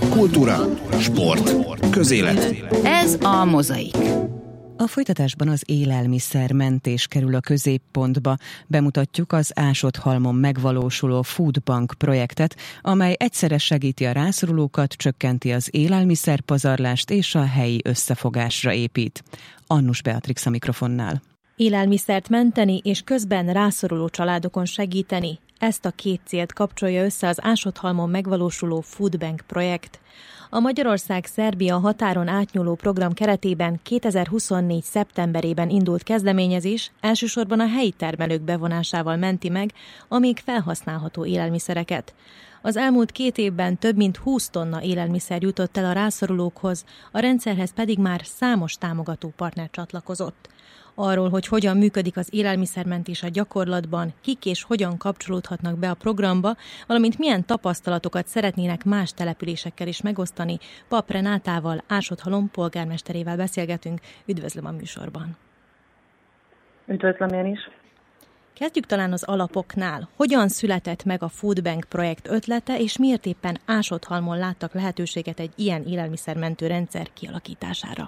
Kultúra, sport, közélet. Ez a Mozaik. A folytatásban az élelmiszermentés kerül a középpontba. Bemutatjuk az Ásotthalmon megvalósuló Foodbank projektet, amely egyszerre segíti a rászorulókat, csökkenti az élelmiszerpazarlást és a helyi összefogásra épít. Annus Beatrix a mikrofonnál. Élelmiszert menteni és közben rászoruló családokon segíteni. Ezt a két célt kapcsolja össze az Ásotthalmon megvalósuló Foodbank projekt. A Magyarország-Szerbia határon átnyúló program keretében 2024. szeptemberében indult kezdeményezés elsősorban a helyi termelők bevonásával menti meg a még felhasználható élelmiszereket. Az elmúlt 2 évben több mint 20 tonna élelmiszer jutott el a rászorulókhoz, a rendszerhez pedig már számos támogató partner csatlakozott. Arról, hogy hogyan működik az élelmiszermentés a gyakorlatban, kik és hogyan kapcsolódhatnak be a programba, valamint milyen tapasztalatokat szeretnének más településekkel is megosztani, Pap Renátával, Ásotthalom polgármesterével beszélgetünk. Üdvözlöm a műsorban. Üdvözlöm én is. Kezdjük talán az alapoknál. Hogyan született meg a Foodbank projekt ötlete, és miért éppen Ásotthalmon láttak lehetőséget egy ilyen élelmiszermentő rendszer kialakítására?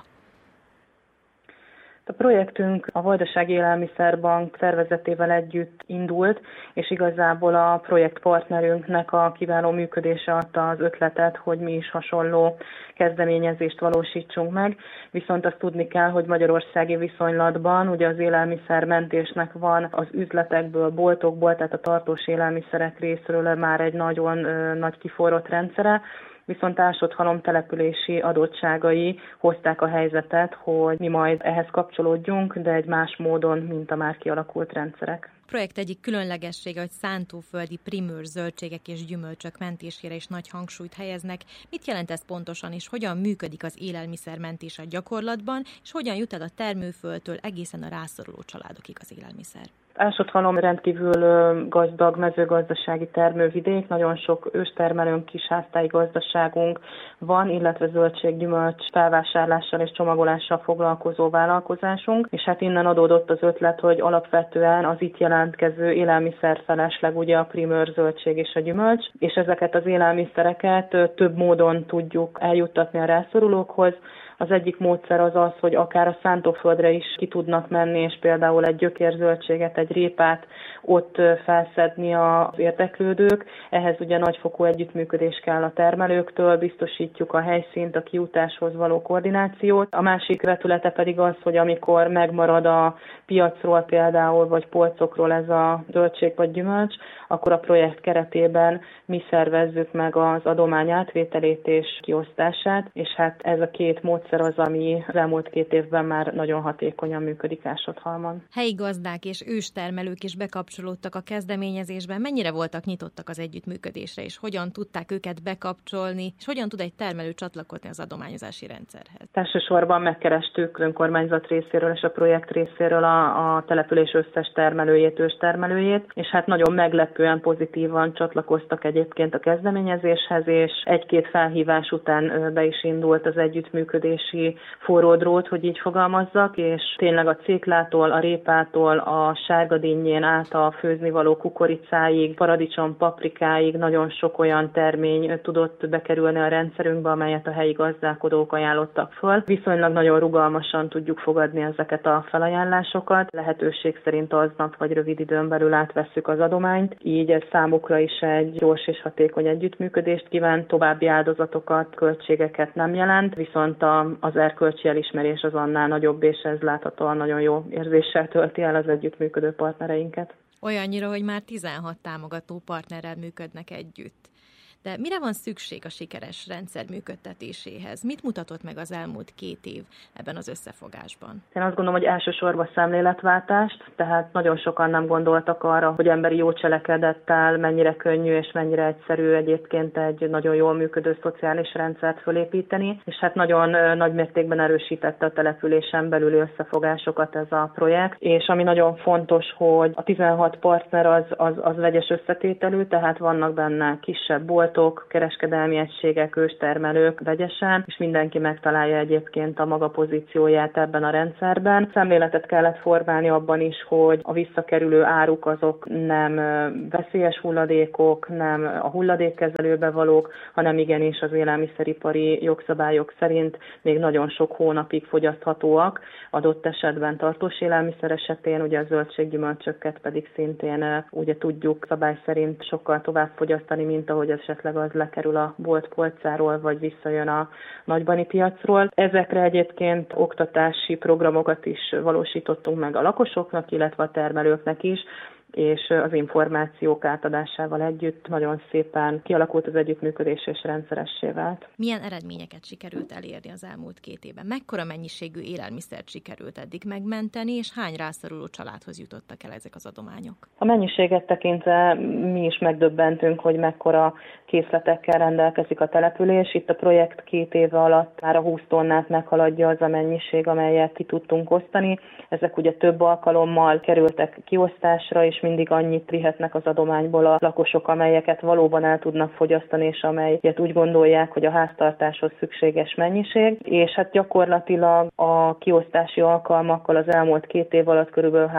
A projektünk a Vajdasági Élelmiszerbank szervezetével együtt indult, és igazából a projektpartnerünknek a kiváló működése adta az ötletet, hogy mi is hasonló kezdeményezést valósítsunk meg. Viszont azt tudni kell, hogy magyarországi viszonylatban ugye az élelmiszermentésnek van az üzletekből, boltokból, tehát a tartós élelmiszerek részről már egy nagyon nagy kiforrott rendszere, viszont Ásotthalom települési adottságai hozták a helyzetet, hogy mi majd ehhez kapcsolódjunk, de egy más módon, mint a már kialakult rendszerek. A projekt egyik különlegessége, hogy szántóföldi primőr zöldségek és gyümölcsök mentésére is nagy hangsúlyt helyeznek. Mit jelent ez pontosan, és hogyan működik az élelmiszermentés a gyakorlatban, és hogyan jut el a termőföldtől egészen a rászoruló családokig az élelmiszer? Ásotthalom rendkívül gazdag mezőgazdasági termővidék, nagyon sok őstermelőnk, kisháztáji gazdaságunk van, illetve zöldség-gyümölcs felvásárlással és csomagolással foglalkozó vállalkozásunk, és hát innen adódott az ötlet, hogy alapvetően az itt jelentkező élelmiszerfelesleg ugye a primőr zöldség és a gyümölcs, és ezeket az élelmiszereket több módon tudjuk eljuttatni a rászorulókhoz. Az egyik módszer az, hogy akár a szántóföldre is ki tudnak menni, és például egy gyökérzöldséget, egy répát ott felszedni az érdeklődők. Ehhez ugye nagyfokú együttműködés kell a termelőktől, biztosítjuk a helyszínt, a kijutáshoz való koordinációt. A másik vetülete pedig az, hogy amikor megmarad a piacról például, vagy polcokról ez a zöldség vagy gyümölcs, akkor a projekt keretében mi szervezzük meg az adomány átvételét és kiosztását, és hát ez a két módszer az, ami az elmúlt 2 évben már nagyon hatékonyan működik Ásotthalmon. Helyi gazdák és őstermelők is bekapcsolódtak a kezdeményezésben. Mennyire voltak nyitottak az együttműködésre, és hogyan tudták őket bekapcsolni, és hogyan tud egy termelő csatlakozni az adományozási rendszerhez? Elsősorban megkerestük önkormányzat részéről és a projekt részéről a település összes termelőjét, őstermelőjét, és hát nagyon meglepően pozitívan csatlakoztak egyébként a kezdeményezéshez, és 1-2 felhívás után be is indult az együttműködési forródrót, hogy így fogalmazzak, és tényleg a céklától, a répától, a sárgadinnyén át a főznivaló kukoricáig, paradicsom, paprikáig nagyon sok olyan termény tudott bekerülni a rendszerünkbe, amelyet a helyi gazdálkodók ajánlottak föl. Viszonylag nagyon rugalmasan tudjuk fogadni ezeket a felajánlásokat. Lehetőség szerint aznap vagy rövid időn belül átvesszük az adományt, így ez számukra is egy gyors és hatékony együttműködést kíván, további áldozatokat, költségeket nem jelent, viszont az erkölcsi elismerés az annál nagyobb, és ez láthatóan nagyon jó érzéssel tölti el az együttműködő partnereinket. Olyannyira, hogy már 16 támogató partnerrel működnek együtt. De mire van szükség a sikeres rendszer működtetéséhez? Mit mutatott meg az elmúlt 2 év ebben az összefogásban? Én azt gondolom, hogy elsősorban szemléletváltást, tehát nagyon sokan nem gondoltak arra, hogy emberi jó cselekedettel mennyire könnyű és mennyire egyszerű egyébként egy nagyon jól működő szociális rendszert fölépíteni, és hát nagyon nagy mértékben erősítette a településen belüli összefogásokat ez a projekt, és ami nagyon fontos, hogy a 16 partner az vegyes összetételű, tehát vannak benne kisebb boltok, boltok, kereskedelmi egységek, őstermelők vegyesen, és mindenki megtalálja egyébként a maga pozícióját ebben a rendszerben. Szemléletet kellett formálni abban is, hogy a visszakerülő áruk azok nem veszélyes hulladékok, nem a hulladékkezelőbe valók, hanem igenis az élelmiszeripari jogszabályok szerint még nagyon sok hónapig fogyaszthatóak, adott esetben tartós élelmiszer esetén, ugye a zöldséggyümölcsöket pedig szintén ugye tudjuk szabály szerint sokkal tovább fogyasztani, mint ahogy esetleg az lekerül a bolt polcáról, vagy visszajön a nagybani piacról. Ezekre egyébként oktatási programokat is valósítottunk meg a lakosoknak, illetve a termelőknek is, és az információk átadásával együtt nagyon szépen kialakult az együttműködés és rendszeressé vált. Milyen eredményeket sikerült elérni az elmúlt 2 évben? Mekkora mennyiségű élelmiszert sikerült eddig megmenteni, és hány rászoruló családhoz jutottak el ezek az adományok? A mennyiséget tekintve mi is megdöbbentünk, hogy mekkora készletekkel rendelkezik a település. Itt a projekt 2 éve alatt már a 20 tonnát meghaladja az a mennyiség, amelyet ki tudtunk osztani. Ezek ugye több alkalommal kerültek kiosztásra, és mindig annyit vihetnek az adományból a lakosok, amelyeket valóban el tudnak fogyasztani, és amelyet úgy gondolják, hogy a háztartáshoz szükséges mennyiség. És hát gyakorlatilag a kiosztási alkalmakkal az elmúlt 2 év alatt körülbelül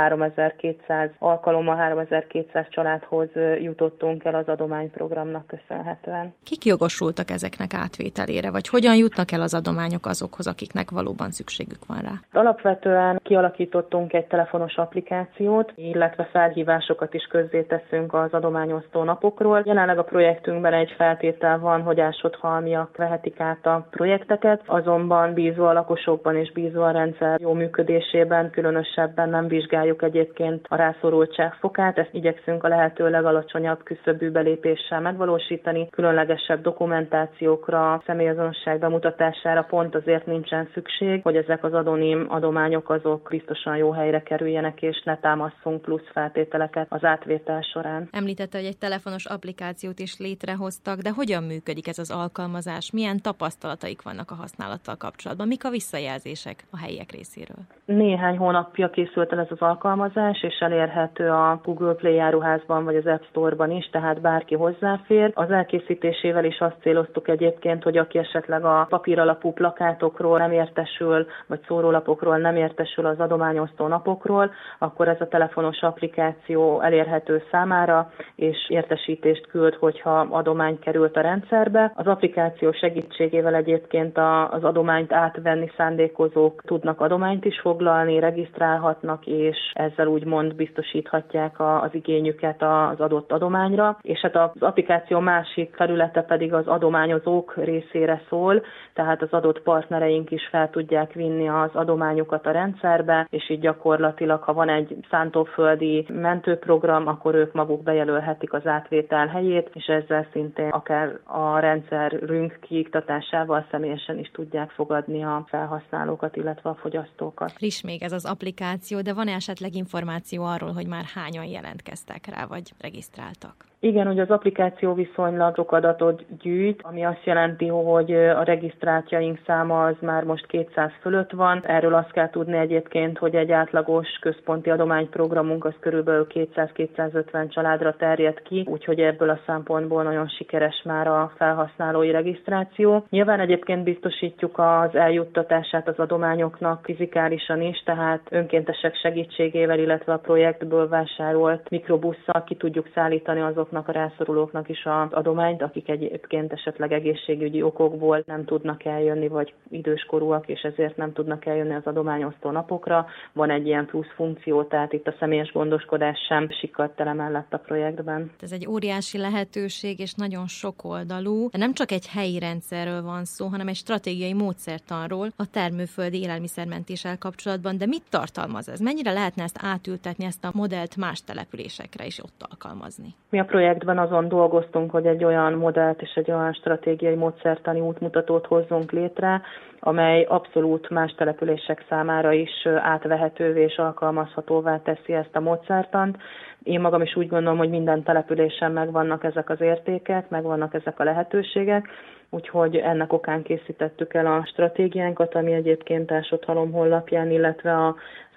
3200 alkalommal 3200 családhoz jutottunk el az adományprogramnak köszönhetően. Kik jogosultak ezeknek átvételére, vagy hogyan jutnak el az adományok azokhoz, akiknek valóban szükségük van rá? Alapvetően kialakítottunk egy telefonos applikációt, illetve felhívásokat is közzéteszünk az adományosztó napokról. Jelenleg a projektünkben egy feltétel van, hogy ásodhalmiak vehetik át a projekteket, azonban bízva a lakosokban és bízva a rendszer jó működésében, különösebben nem vizsgáljuk egyébként a rászorultság fokát, ezt igyekszünk a lehető legalacsonyabb küszöbű belépéssel megvalósítani, különlegesebb dokumentációkra, személyazonosság bemutatására pont azért nincsen szükség, hogy ezek az anonim adományok azok biztosan jó helyre kerüljenek, és ne támaszunk plusz feltételeket az átvétel során. Említette, hogy egy telefonos applikációt is létrehoztak, de hogyan működik ez az alkalmazás? Milyen tapasztalataik vannak a használattal kapcsolatban? Mik a visszajelzések a helyiek részéről? Néhány hónapja készült el ez az alkalmazás, és elérhető a Google Play áruházban vagy az App Store-ban is, tehát bárki hozzáfér. Az elkészítésével is azt céloztuk egyébként, hogy aki esetleg a papíralapú plakátokról nem értesül, vagy szórólapokról nem értesül az adományosztó napokról, akkor ez a telefonos applikáció elérhető számára, és értesítést küld, hogyha adomány került a rendszerbe. Az applikáció segítségével egyébként az adományt átvenni szándékozók tudnak adományt is foglalni, regisztrálhatnak, és ezzel úgymond biztosíthatják az igényüket az adott adományra. És hát az applikáció másik felülete pedig az adományozók részére szól, tehát az adott partnereink is fel tudják vinni az adományokat a rendszerbe, és így gyakorlatilag, ha van egy szántóföldi mentőprogram, akkor ők maguk bejelölhetik az átvétel helyét, és ezzel szintén akár a rendszerünk kiiktatásával személyesen is tudják fogadni a felhasználókat, illetve a fogyasztókat. Friss még ez az applikáció, de van esetleg információ arról, hogy már hányan jelentkeztek rá, vagy regisztráltak? Igen, hogy az applikáció viszonylag sok adatot gyűjt, ami azt jelenti, hogy a regisztráltjaink száma az már most 200 fölött van. Erről azt kell tudni egyébként, hogy egy átlagos központi adományprogramunk az körülbelül 200-250 családra terjed ki, úgyhogy ebből a szempontból nagyon sikeres már a felhasználói regisztráció. Nyilván egyébként biztosítjuk az eljuttatását az adományoknak fizikálisan is, tehát önkéntesek segítségével, illetve a projektből vásárolt mikrobusszal ki tudjuk szállítani azoknak a rászorulóknak is az adományt, akik egyébként esetleg egészségügyi okokból nem tudnak eljönni, vagy időskorúak, és ezért nem tudnak eljönni az adományosztó napokra. Van egy ilyen plusz funkció, tehát itt a személyes gondoskodás sem sikadt el emellett a projektben. Ez egy óriási lehetőség, és nagyon sokoldalú. De nem csak egy helyi rendszerről van szó, hanem egy stratégiai módszertanról a termőföldi élelmiszermentéssel kapcsolatban. De mit tartalmaz ez? Mennyire lehetne ezt átültetni, ezt a modellt más településekre is ott alkalmazni? Mi a projektben azon dolgoztunk, hogy egy olyan modellt és egy olyan stratégiai módszertani útmutatót hozzunk létre, amely abszolút más települések számára is átvehetővé és alkalmazhatóvá teszi ezt a módszertant. Én magam is úgy gondolom, hogy minden településen megvannak ezek az értékek, megvannak ezek a lehetőségek, úgyhogy ennek okán készítettük el a stratégiánkat, ami egyébként Ásodhalom honlapján, illetve a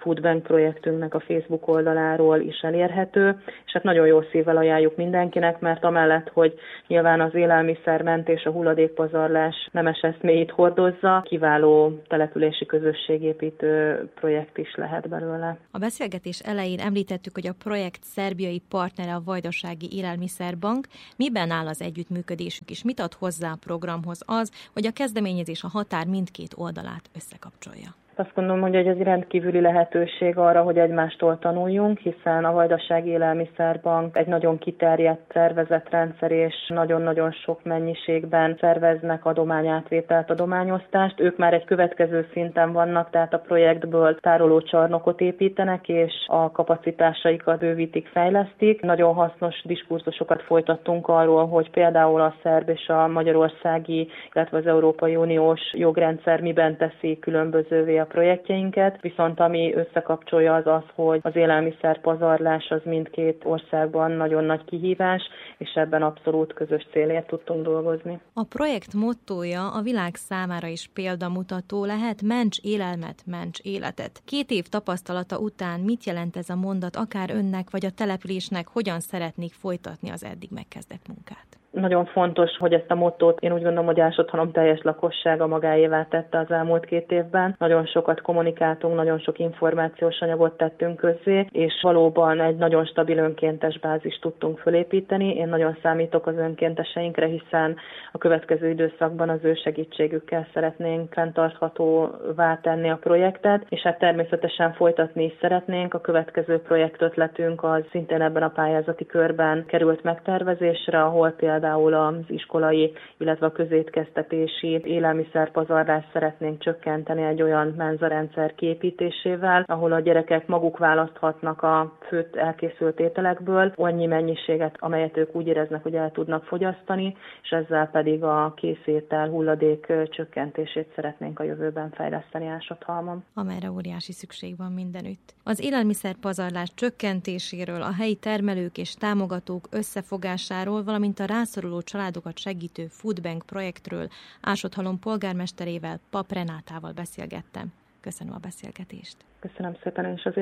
Foodbank projektünknek a Facebook oldaláról is elérhető, és hát nagyon jó szívvel ajánljuk mindenkinek, mert amellett, hogy nyilván az élelmiszermentés, a hulladékpazarlás nemes eszméit hordozza, kiváló települési közösségépítő projekt is lehet belőle. A beszélgetés elején említettük, hogy a projekt szerbiai partnere a Vajdasági Élelmiszerbank. Miben áll az együttműködésük, és mit ad hozzá a programhoz az, hogy a kezdeményezés a határ mindkét oldalát összekapcsolja? Azt gondolom, hogy ez egy rendkívüli lehetőség arra, hogy egymástól tanuljunk, hiszen a Vajdasági Élelmiszerbank egy nagyon kiterjedt szervezetrendszer, és nagyon-nagyon sok mennyiségben szerveznek adományátvételt, adományosztást. Ők már egy következő szinten vannak, tehát a projektből tárolócsarnokot építenek, és a kapacitásaikat bővítik, fejlesztik. Nagyon hasznos diskurzusokat folytattunk arról, hogy például a szerb és a magyarországi, illetve az Európai Uniós jogrendszer miben teszi különbözővé a projektjeinket, viszont ami összekapcsolja az, hogy az élelmiszerpazarlás az mindkét országban nagyon nagy kihívás, és ebben abszolút közös célért tudtunk dolgozni. A projekt mottója a világ számára is példamutató lehet: ments élelmet, ments életet. 2 év tapasztalata után mit jelent ez a mondat akár önnek vagy a településnek, hogyan szeretnék folytatni az eddig megkezdett munkát? Nagyon fontos, hogy ezt a mottót én úgy gondolom, hogy Ásott-Halom teljes lakossága magáévá tette az elmúlt 2 évben. Nagyon sokat kommunikáltunk, nagyon sok információs anyagot tettünk közzé, és valóban egy nagyon stabil önkéntes bázist tudtunk fölépíteni. Én nagyon számítok az önkénteseinkre, hiszen a következő időszakban az ő segítségükkel szeretnénk fenntarthatóvá tenni a projektet, és hát természetesen folytatni is szeretnénk. A következő projektötletünk az szintén ebben a pályázati körben került megtervezésre, ahol például az iskolai, illetve a közétkeztetési élelmiszerpazarlást szeretnénk csökkenteni egy olyan menzarendszer kiépítésével, ahol a gyerekek maguk választhatnak a főtt elkészült ételekből annyi mennyiséget, amelyet ők úgy éreznek, hogy el tudnak fogyasztani, és ezzel pedig a készétel hulladék csökkentését szeretnénk a jövőben fejleszteni Ásott-Halmon. Amelyre óriási szükség van mindenütt. Az élelmiszerpazarlás csökkentéséről, a helyi termelők és támogatók összefogásáról, valamint a rászoruló családokat segítő Foodbank projektről Ásott-Halom polgármesterével, Pap Renátával beszélgettem. Köszönöm a beszélgetést. Köszönöm szépen, és azért